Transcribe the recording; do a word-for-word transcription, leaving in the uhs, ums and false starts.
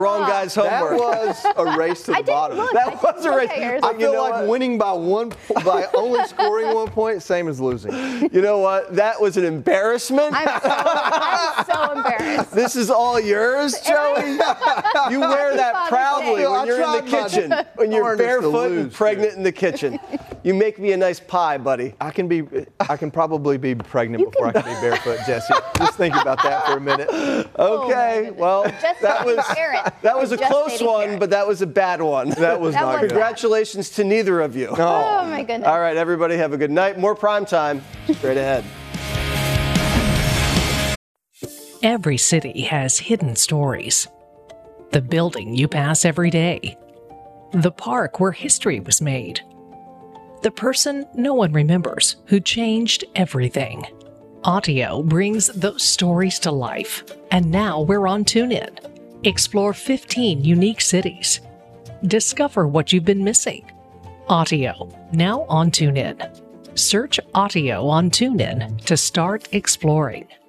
Wrong guy's homework. That was a race to the I didn't bottom. look. That I was a didn't race. look at yours. I You feel know like what? winning by one, by only scoring one point, same as losing. You know what? That was an embarrassment. I'm so, I'm so embarrassed. This is all yours, Joey. You wear that Father's proudly Day. when you're in the I tried my kitchen, when you're hardest to barefoot and lose, pregnant in the kitchen. You make me a nice pie, buddy. I can be, I can probably be pregnant before I can be barefoot, Jesse. Just think about that for a minute. Okay, well, Just that was parent. that was a Just close dating one, parent. but that was a bad one. That was That not was good. bad. Congratulations to neither of you. Oh my goodness. All right, everybody, have a good night. More prime time straight ahead. Every city has hidden stories. The building you pass every day. The park where history was made. The person no one remembers who changed everything. Audio brings those stories to life. And now we're on TuneIn. Explore fifteen unique cities. Discover what you've been missing. Audio, now on TuneIn. Search Audio on TuneIn to start exploring.